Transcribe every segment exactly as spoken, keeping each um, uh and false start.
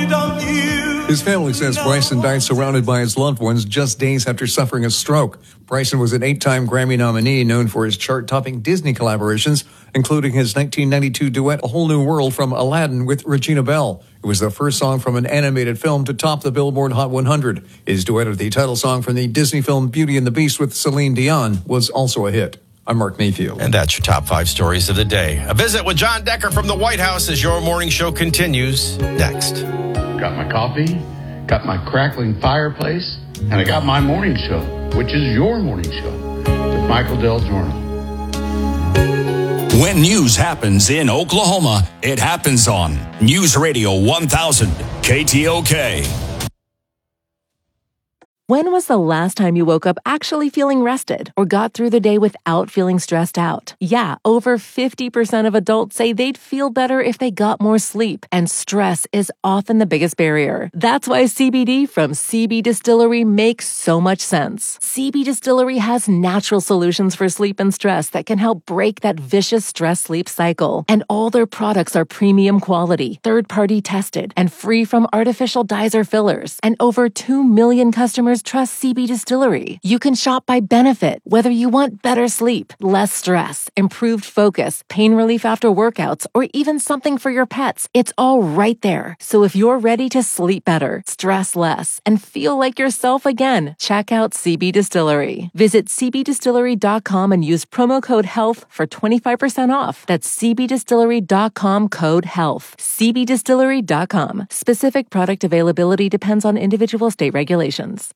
depended on you. His family says Bryson died surrounded by his loved ones just days after suffering a stroke. Bryson was an eight-time Grammy nominee known for his chart-topping Disney collaborations, including his nineteen ninety-two duet A Whole New World from Aladdin with Regina Bell. It was the first song from an animated film to top the Billboard Hot one hundred. His duet of the title song from the Disney film Beauty and the Beast with Celine Dion was also a hit. I'm Mark Mayfield. And that's your top five stories of the day. A visit with John Decker from the White House as your morning show continues next. Got my coffee, got my crackling fireplace, and I got my morning show, which is your morning show, the Michael Dell Journal. When news happens in Oklahoma, it happens on News Radio one thousand K T O K. When was the last time you woke up actually feeling rested or got through the day without feeling stressed out? Yeah, over fifty percent of adults say they'd feel better if they got more sleep, and stress is often the biggest barrier. That's why C B D from C B Distillery makes so much sense. C B Distillery has natural solutions for sleep and stress that can help break that vicious stress-sleep cycle. And all their products are premium quality, third-party tested, and free from artificial dyes or fillers. And over two million customers trust C B Distillery. You can shop by benefit, whether you want better sleep, less stress, improved focus, pain relief after workouts, or even something for your pets. It's all right there. So if you're ready to sleep better, stress less, and feel like yourself again, check out C B Distillery. Visit c b distillery dot com and use promo code HEALTH for twenty-five percent off. That's c b distillery dot com code HEALTH. c b distillery dot com. Specific product availability depends on individual state regulations.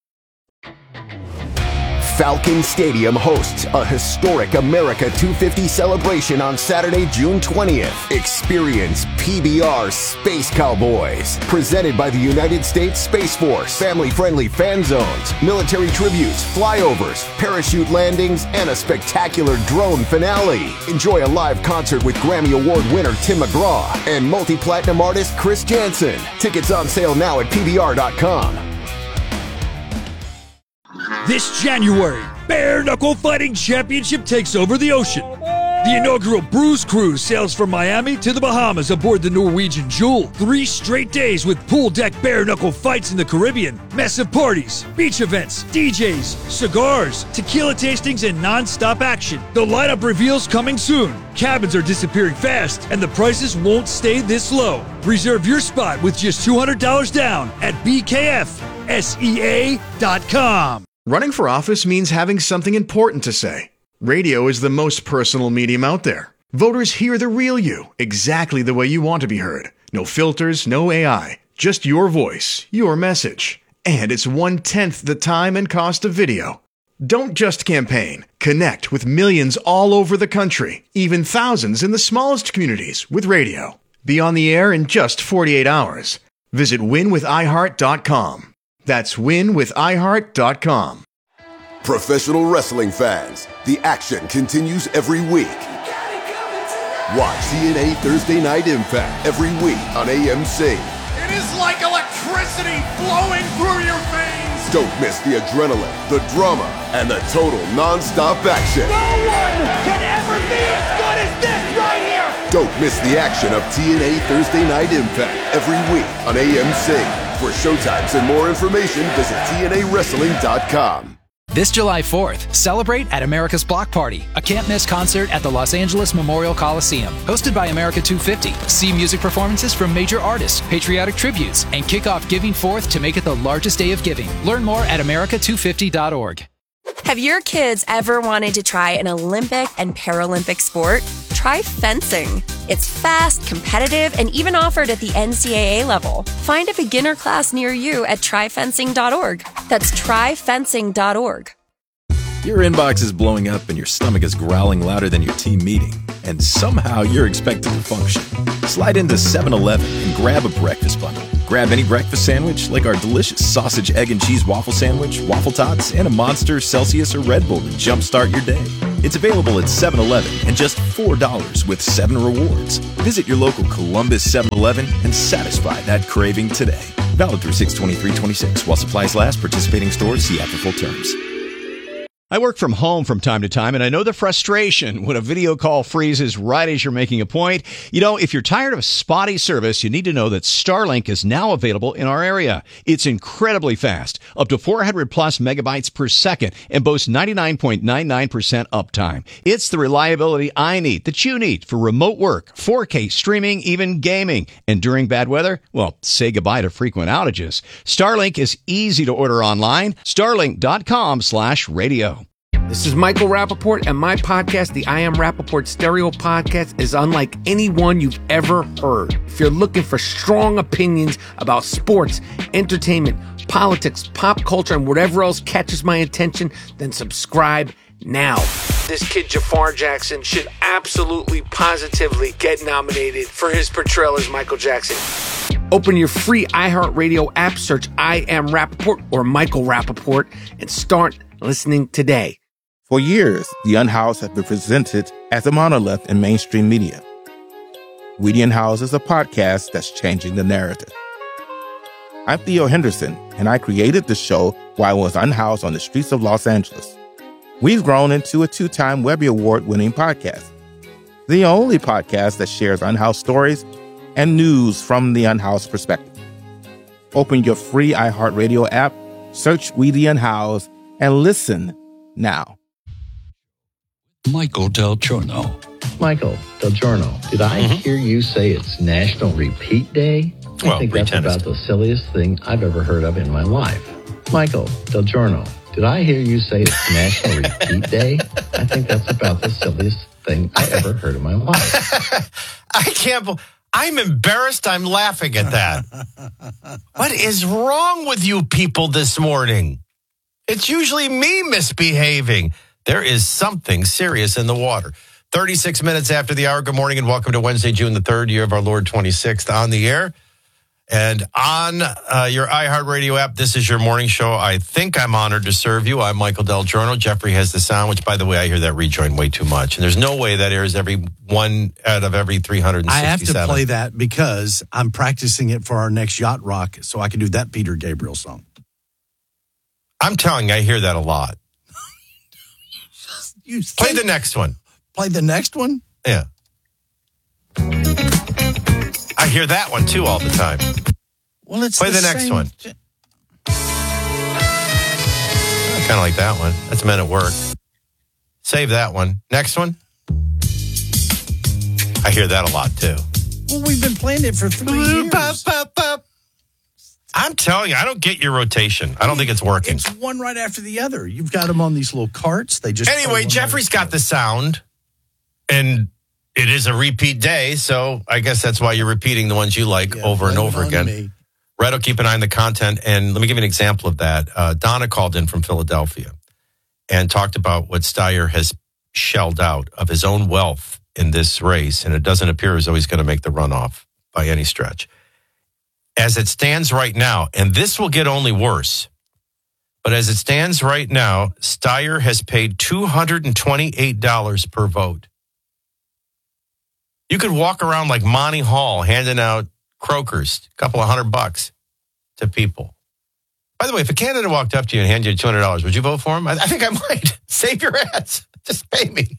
Falcon Stadium hosts a historic America two fifty celebration on Saturday, June twentieth. Experience P B R Space Cowboys, presented by the United States Space Force. Family-friendly fan zones, military tributes, flyovers, parachute landings, and a spectacular drone finale. Enjoy a live concert with Grammy Award winner Tim McGraw and multi-platinum artist Chris Jansen. Tickets on sale now at P B R dot com. This January, Bare Knuckle Fighting Championship takes over the ocean. The inaugural Bruise Cruise sails from Miami to the Bahamas aboard the Norwegian Jewel. Three straight days with pool deck bare knuckle fights in the Caribbean, massive parties, beach events, D Js, cigars, tequila tastings, and non-stop action. The lineup reveals coming soon. Cabins are disappearing fast, and the prices won't stay this low. Reserve your spot with just two hundred dollars down at b k f s e a dot com. Running for office means having something important to say. Radio is the most personal medium out there. Voters hear the real you, exactly the way you want to be heard. No filters, no A I, just your voice, your message. And it's one-tenth the time and cost of video. Don't just campaign. Connect with millions all over the country, even thousands in the smallest communities with radio. Be on the air in just forty-eight hours. Visit win with i heart dot com. That's win with i heart dot com. Professional wrestling fans, the action continues every week. Watch T N A Thursday Night Impact every week on A M C. It is like electricity flowing through your veins. Don't miss the adrenaline, the drama, and the total non-stop action. No one can ever be as good as this right here. Don't miss the action of T N A Thursday Night Impact every week on A M C. For showtimes and more information, visit T N A wrestling dot com. This July fourth, celebrate at America's Block Party, a can't-miss concert at the Los Angeles Memorial Coliseum. Hosted by America two fifty. See music performances from major artists, patriotic tributes, and kick off Giving Fourth to make it the largest day of giving. Learn more at america two fifty dot org. Have your kids ever wanted to try an Olympic and Paralympic sport? Try fencing. It's fast, competitive, and even offered at the N C double A level. Find a beginner class near you at try fencing dot org. That's try fencing dot org. Your inbox is blowing up and your stomach is growling louder than your team meeting, and somehow you're expected to function. Slide into seven eleven and grab a breakfast bundle. Grab any breakfast sandwich like our delicious sausage, egg, and cheese waffle sandwich, waffle tots, and a Monster, Celsius, or Red Bull to jumpstart your day. It's available at seven eleven and just four dollars with seven rewards. Visit your local Columbus seven eleven and satisfy that craving today. Valid through six twenty-three twenty-six while supplies last. Participating stores see after full terms. I work from home from time to time, and I know the frustration when a video call freezes right as you're making a point. You know, if you're tired of spotty service, you need to know that Starlink is now available in our area. It's incredibly fast, up to four hundred plus megabytes per second, and boasts ninety-nine point nine nine percent uptime. It's the reliability I need, that you need, for remote work, four K streaming, even gaming. And during bad weather, well, say goodbye to frequent outages. Starlink is easy to order online. Starlink.com slash radio. This is Michael Rappaport, and my podcast, the I Am Rappaport Stereo Podcast, is unlike any one you've ever heard. If you're looking for strong opinions about sports, entertainment, politics, pop culture, and whatever else catches my attention, then subscribe now. This kid, Jafar Jackson, should absolutely, positively get nominated for his portrayal as Michael Jackson. Open your free iHeartRadio app, search I Am Rappaport or Michael Rappaport, and start listening today. For years, The Unhoused has been presented as a monolith in mainstream media. We the Unhoused is a podcast that's changing the narrative. I'm Theo Henderson, and I created the show while I was unhoused on the streets of Los Angeles. We've grown into a two-time Webby Award-winning podcast, the only podcast that shares unhoused stories and news from the unhoused perspective. Open your free iHeartRadio app, search We the Unhoused, and listen now. Michael Del Giorno. Michael Del Giorno, did I mm-hmm. hear you say it's National Repeat Day? I well, think that's about the silliest thing I've ever heard of in my life. Michael Del Giorno, did I hear you say it's National Repeat Day? I think that's about the silliest thing I ever heard in my life. I can't believe... I'm embarrassed. I'm laughing at that. What is wrong with you people this morning? It's usually me misbehaving. There is something serious in the water. thirty-six minutes after the hour. Good morning and welcome to Wednesday, June the third, year of our Lord twenty-sixth, on the air. And on uh, your iHeartRadio app, this is your morning show. I think I'm honored to serve you. I'm Michael Del Giorno. Jeffrey has the sound, which, by the way, I hear that rejoin way too much. And there's no way that airs every one out of every three hundred sixty-seven. I have to play that because I'm practicing it for our next Yacht Rock, so I can do that Peter Gabriel song. I'm telling you, I hear that a lot. You play the next one. Play the next one? Yeah. I hear that one, too, all the time. Well, it's Play the, the next same... one. Kind of like that one. That's Men at Work. Save that one. Next one. I hear that a lot, too. Well, we've been playing it for three years. Pop, pop, pop. I'm telling you, I don't get your rotation. I don't think it's working. It's one right after the other. You've got them on these little carts. They just Anyway, Jeffrey's got the sound, and it is a repeat day, so I guess that's why you're repeating the ones you like yeah, over and over again. Me. Red will keep an eye on the content, and let me give you an example of that. Uh, Donna called in from Philadelphia and talked about what Steyer has shelled out of his own wealth in this race, and it doesn't appear as though he's going to make the runoff by any stretch. As it stands right now, and this will get only worse, but as it stands right now, Steyer has paid two hundred twenty-eight dollars per vote. You could walk around like Monty Hall handing out croakers, a couple of hundred bucks to people. By the way, if a candidate walked up to you and handed you two hundred dollars, would you vote for him? I, I think I might. Save your ass. Just pay me.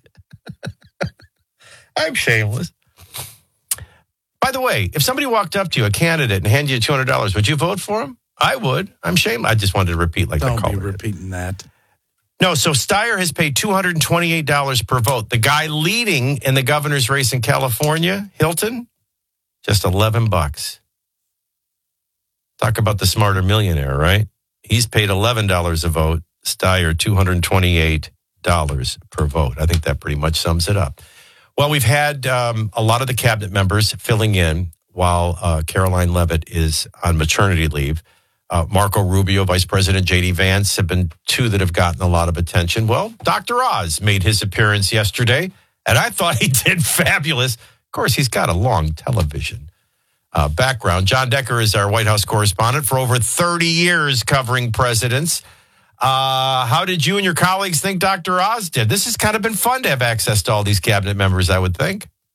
I'm shameless. By the way, if somebody walked up to you, a candidate, and handed you two hundred dollars, would you vote for him? I would. I'm shameless. I just wanted to repeat like Don't the caller. Don't be repeating that. No, so Steyer has paid two hundred twenty-eight dollars per vote. The guy leading in the governor's race in California, Hilton, just eleven bucks. Talk about the smarter millionaire, right? He's paid eleven dollars a vote. Steyer, two hundred twenty-eight dollars per vote. I think that pretty much sums it up. Well, we've had um, a lot of the cabinet members filling in while uh, Caroline Leavitt is on maternity leave. Uh, Marco Rubio, Vice President J D Vance have been two that have gotten a lot of attention. Well, Doctor Oz made his appearance yesterday, and I thought he did fabulous. Of course, he's got a long television uh, background. John Decker is our White House correspondent for over thirty years covering presidents. Uh, how did you and your colleagues think Doctor Oz did? This has kind of been fun to have access to all these cabinet members, I would think.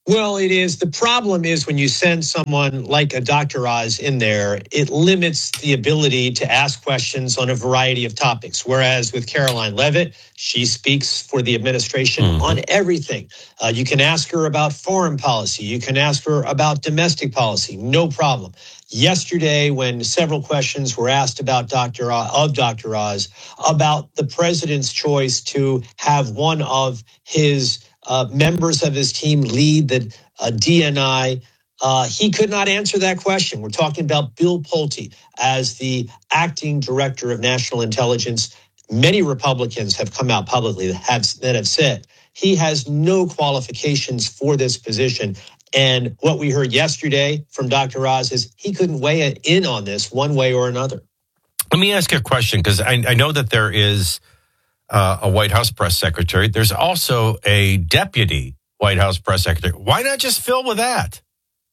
Well, it is. The problem is when you send someone like a Doctor Oz in there, it limits the ability to ask questions on a variety of topics. Whereas with Caroline Leavitt, she speaks for the administration mm-hmm. on everything. Uh, you can ask her about foreign policy. You can ask her about domestic policy. No problem. Yesterday, when several questions were asked about Doctor Oz, of Doctor Oz about the president's choice to have one of his Uh, members of his team lead the uh, D N I. Uh, he could not answer that question. We're talking about Bill Pulte as the acting director of national intelligence. Many Republicans have come out publicly that have, that have said he has no qualifications for this position. And what we heard yesterday from Doctor Oz is he couldn't weigh in on this one way or another. Let me ask you a question, because I, I know that there is Uh, a White House press secretary. There's also a deputy White House press secretary. Why not just fill with that?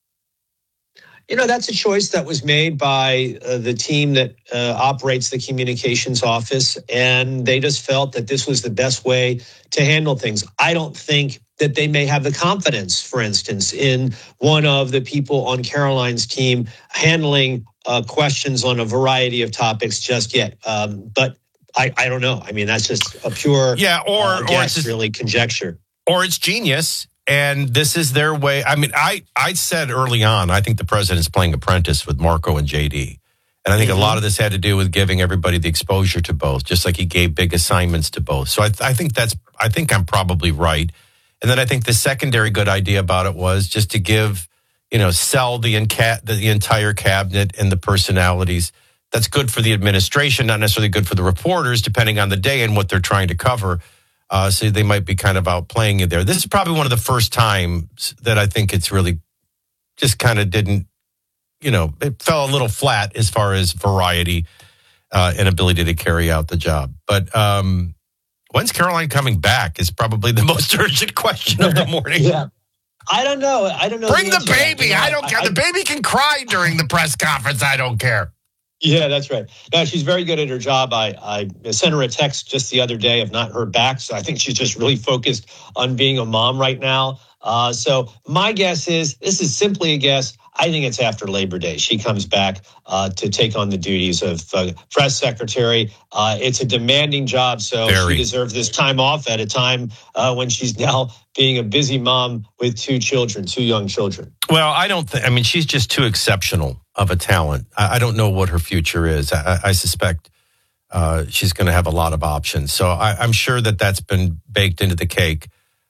You know, that's a choice that was made by uh, the team that uh, operates the communications office, and they just felt that this was the best way to handle things. I don't think that they may have the confidence, for instance, in one of the people on Caroline's team handling uh, questions on a variety of topics just yet. Um, but I, I don't know. I mean, that's just a pure yeah, or, uh, guess, or it's just, really conjecture. Or it's genius, and this is their way. I mean, I, I said early on, I think the president's playing apprentice with Marco and J D. And I think mm-hmm. a lot of this had to do with giving everybody the exposure to both, just like he gave big assignments to both. So I, I think that's, I think I'm probably right. And then I think the secondary good idea about it was just to give, you know, sell the, inca- the, the entire cabinet and the personalities. That's good for the administration, not necessarily good for the reporters, depending on the day and what they're trying to cover. Uh, so they might be kind of outplaying it there. This is probably one of the first times that I think it's really just kind of didn't, you know, it fell a little flat as far as variety uh, and ability to carry out the job. But um, when's Caroline coming back is probably the most urgent question of the morning. Yeah. I don't know. I don't know. Bring the, the baby. I don't care. I, the baby can cry during the press conference. I don't care. Yeah, that's right. No, she's very good at her job. I, I sent her a text just the other day. I've not heard back. So I think she's just really focused on being a mom right now. Uh, so my guess is, this is simply a guess, I think it's after Labor Day. She comes back uh, to take on the duties of uh, press secretary. Uh, it's a demanding job, so Very. she deserves this time off at a time uh, when she's now being a busy mom with two children, two young children. Well, I don't think, I mean, she's just too exceptional of a talent. I, I don't know what her future is. I, I suspect uh, she's going to have a lot of options. So I, I'm sure that that's been baked into the cake.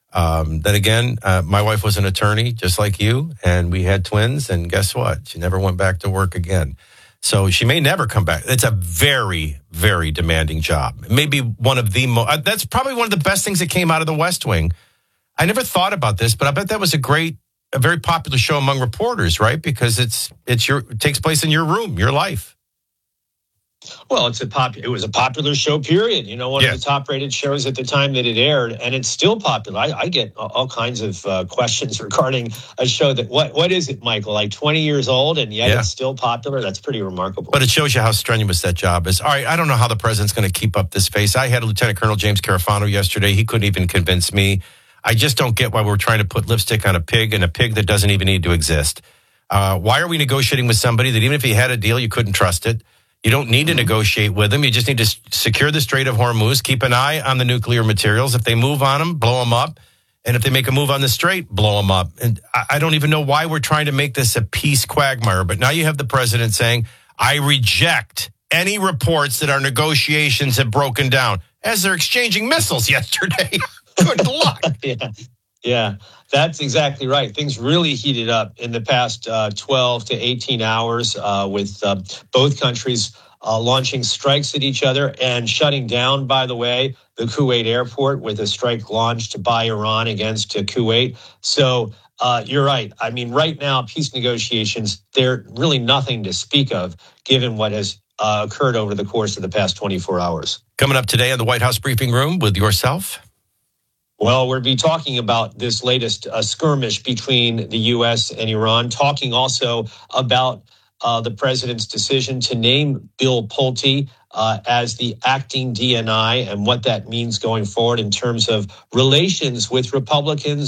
Um, then again, uh, my wife was an attorney just like you, and we had twins, and guess what? She never went back to work again. So she may never come back. It's a very, very demanding job. Maybe one of the most, uh, that's probably one of the best things that came out of the West Wing. I never thought about this, but I bet that was a great, a very popular show among reporters, right? Because it's, it's your, it takes place in your room, your life. Well, it's a pop. It was a popular show, period. You know, one yeah. of the top-rated shows at the time that it aired, and it's still popular. I, I get all kinds of uh, questions regarding a show that what what is it, Michael? Like twenty years old, and yet yeah. it's still popular. That's pretty remarkable. But it shows you how strenuous that job is. All right, I don't know how the president's going to keep up this pace. I had Lieutenant Colonel James Carafano yesterday. He couldn't even convince me. I just don't get why we're trying to put lipstick on a pig and a pig that doesn't even need to exist. Uh, why are we negotiating with somebody that even if he had a deal, you couldn't trust it? You don't need to negotiate with them. You just need to secure the Strait of Hormuz, keep an eye on the nuclear materials. If they move on them, blow them up. And if they make a move on the Strait, blow them up. And I don't even know why we're trying to make this a peace quagmire. But now you have the president saying, I reject any reports that our negotiations have broken down, as they're exchanging missiles yesterday. Good luck. Yeah. Yeah, that's exactly right. Things really heated up in the past uh, twelve to eighteen hours uh, with uh, both countries uh, launching strikes at each other and shutting down, by the way, the Kuwait airport with a strike launched by Iran against uh, Kuwait. So uh, you're right. I mean, right now, peace negotiations, they're really nothing to speak of, given what has uh, occurred over the course of the past twenty-four hours. Coming up today in the White House briefing room with yourself. Well, we'll be talking about this latest uh, skirmish between the U S and Iran, talking also about uh, the president's decision to name Bill Pulte uh, as the acting D N I and what that means going forward in terms of relations with Republicans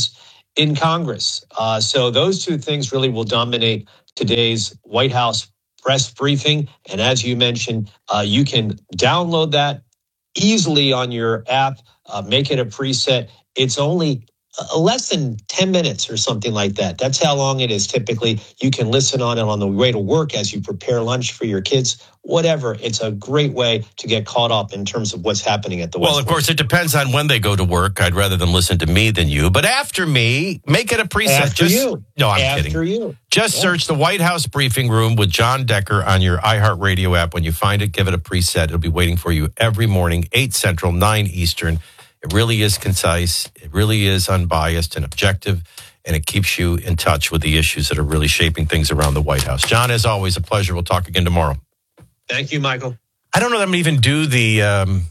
in Congress. Uh, so those two things really will dominate today's White House press briefing. And as you mentioned, uh, you can download that easily on your app, uh, make it a preset. It's only uh, less than ten minutes or something like that. That's how long it is typically. You can listen on it on the way to work as you prepare lunch for your kids, whatever. It's a great way to get caught up in terms of what's happening at the West Well, of course, it depends on when they go to work. I'd rather them listen to me than you. But after me, make it a preset. After Just, you. No, I'm After kidding. you. Just Yeah. search the White House Briefing Room with John Decker on your iHeartRadio app. When you find it, give it a preset. It'll be waiting for you every morning, eight Central, nine Eastern. It really is concise. It really is unbiased and objective, and it keeps you in touch with the issues that are really shaping things around the White House. John, as always, a pleasure. We'll talk again tomorrow. Thank you, Michael. I don't know that I'm even do the, um,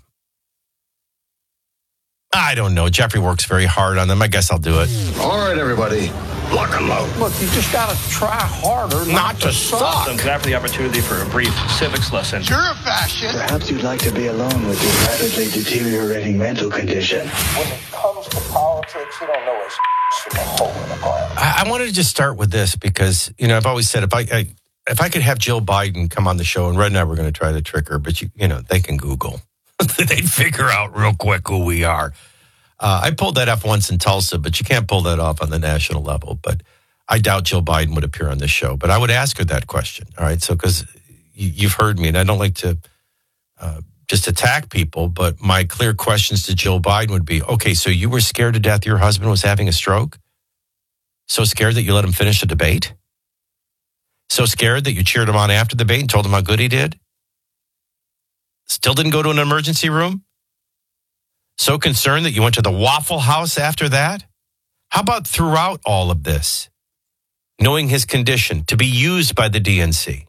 I don't know. Jeffrey works very hard on them. I guess I'll do it. All right, everybody, lock and load. Look, you just got to try harder not, to suck. Thanks for the opportunity for a brief civics lesson. You're a fascist. Perhaps you'd like to be alone with your rapidly deteriorating mental condition. When it comes to politics, you don't know it's from a hole in the ground. I, I wanted to just start with this because, you know, I've always said if I, I if I could have Jill Biden come on the show, and Red and I were going to try to trick her, but, you, you know, they can Google. They'd figure out real quick who we are. Uh, I pulled that off once in Tulsa, but you can't pull that off on the national level. But I doubt Jill Biden would appear on this show. But I would ask her that question. All right. So, because you, you've heard me, and I don't like to uh, just attack people, but my clear questions to Jill Biden would be, okay, so you were scared to death your husband was having a stroke? So scared that you let him finish the debate? So scared that you cheered him on after the debate and told him how good he did? Still didn't go to an emergency room? So concerned that you went to the Waffle House after that? How about throughout all of this, knowing his condition to be used by the D N C?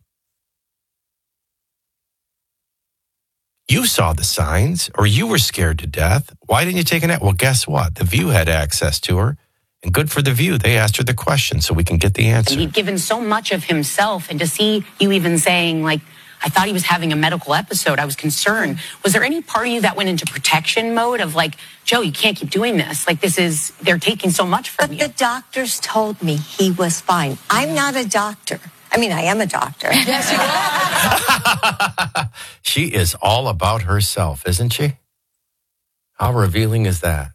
You saw the signs, or you were scared to death. Why didn't you take a nap? Well, guess what? The View had access to her. And good for The View. They asked her the question so we can get the answer. He'd given so much of himself, and to see you even saying, like, I thought he was having a medical episode. I was concerned. Was there any part of you that went into protection mode of like, Joe, you can't keep doing this. Like this is, they're taking so much from but you. But the doctors told me he was fine. I'm not a doctor. I mean, I am a doctor. Yes, you are. She is all about herself, isn't she? How revealing is that?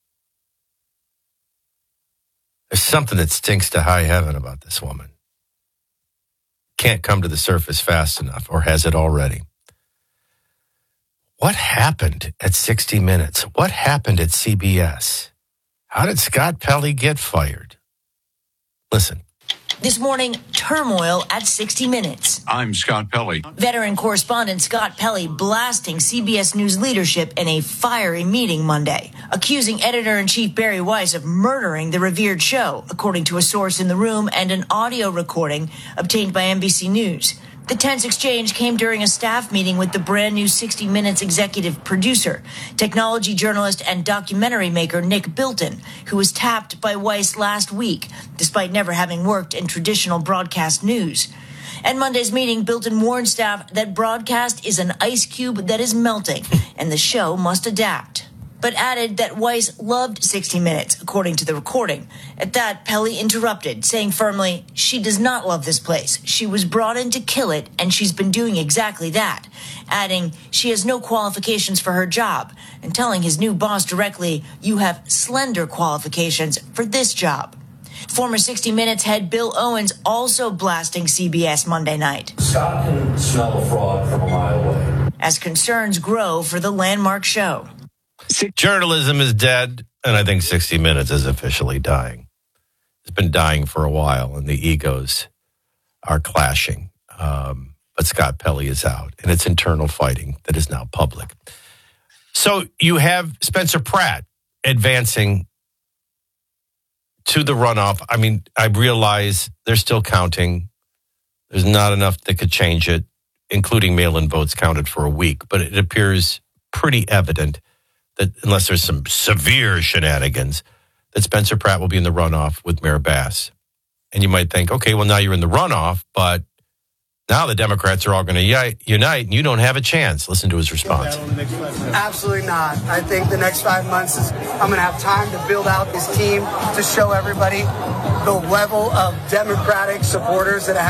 There's something that stinks to high heaven about this woman. Can't come to the surface fast enough, or has it already? What happened at sixty minutes? What happened at C B S? How did Scott Pelley get fired? Listen. This morning, turmoil at sixty minutes. I'm Scott Pelley. Veteran correspondent Scott Pelley blasting C B S News leadership in a fiery meeting Monday, accusing editor-in-chief Barry Weiss of murdering the revered show, according to a source in the room and an audio recording obtained by N B C News. The tense exchange came during a staff meeting with the brand new sixty minutes executive producer, technology journalist and documentary maker Nick Bilton, who was tapped by Weiss last week, despite never having worked in traditional broadcast news. At Monday's meeting, Bilton warned staff that broadcast is an ice cube that is melting, and the show must adapt. But added that Weiss loved sixty minutes, according to the recording. At that, Pelley interrupted, saying firmly, she does not love this place. She was brought in to kill it, and she's been doing exactly that. Adding, she has no qualifications for her job, and telling his new boss directly, you have slender qualifications for this job. Former sixty minutes head Bill Owens also blasting C B S Monday night. Scott can smell a fraud from a mile away. As concerns grow for the landmark show. Journalism is dead, and I think sixty minutes is officially dying. It's been dying for a while, and the egos are clashing. Um, but Scott Pelley is out, and it's internal fighting that is now public. So you have Spencer Pratt advancing to the runoff. I mean, I realize they're still counting. There's not enough that could change it, including mail-in votes counted for a week. But it appears pretty evident that unless there's some severe shenanigans, that Spencer Pratt will be in the runoff with Mayor Bass. And you might think, okay, well, now you're in the runoff, but Now the Democrats are all going to unite, and you don't have a chance. Listen to his response. Absolutely not. I think the next five months is I'm going to have time to build out this team to show everybody the level of Democratic supporters that I have.